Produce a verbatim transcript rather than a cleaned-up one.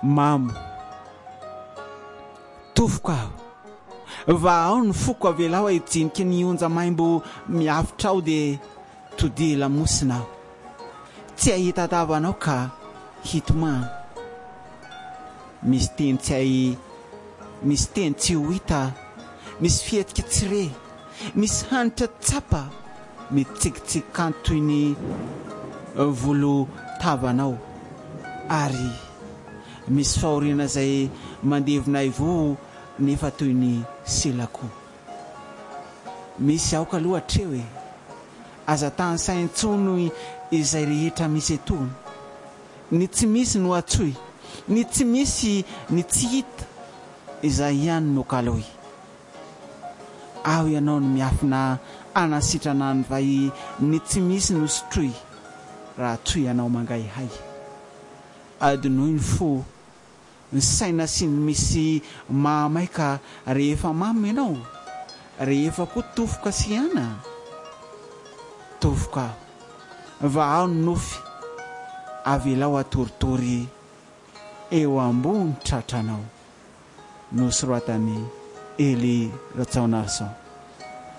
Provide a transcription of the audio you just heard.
mamo tofoka va ao ny foko avela hoe jinika ny onja maimbo miavitra ao de todi lamosina tsy ahita tavanao ka hitoma misy teny tsy ay misy teny tsy ho hita misy fihetika tsire misy hanitra tsapa mitsikitsikikany toy ny volo tavanao ary misy fahoriana zay mandevina ivo nefa toy ny selako misy aoka aloha hoe aza tany saintsony izay rehetra misy etony ny tsy misy no atsoy ny tsy misy ny tsy hita izay ihany no kaloy aho ianao ny miafina anasitrana ny vai ny tsy misy no sotroy raha tsoy ianao mangay hay adinoy ny fo ny saina sy ny misy mamaika rehefa mamy ianao rehefa koa tofoka sy ana tofoka va ao ny nofy avelao atoritory eo ambony tratranao nosoratany Eli Ratsaonarson.